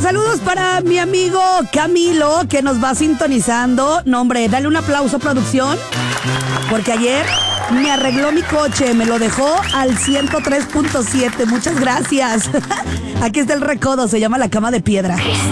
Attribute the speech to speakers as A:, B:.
A: Saludos para mi amigo Camilo, que nos va sintonizando. No, hombre, dale un aplauso, producción, porque ayer me arregló mi coche, me lo dejó al 103.7. Muchas gracias. Aquí está el recodo, se llama La Cama de Piedra.